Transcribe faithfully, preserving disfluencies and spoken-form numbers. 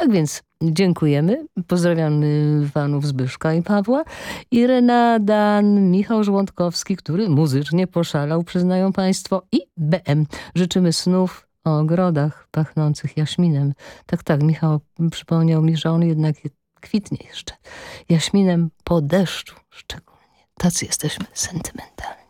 Tak więc dziękujemy. Pozdrawiamy panów Zbyszka i Pawła. Irena, Dan, Michał Żołądkowski, który muzycznie poszalał, przyznają państwo, i B M. Życzymy snów o ogrodach pachnących jaśminem. Tak, tak, Michał przypomniał mi, że on jednak kwitnie jeszcze jaśminem po deszczu szczególnie. Tacy jesteśmy sentymentalni.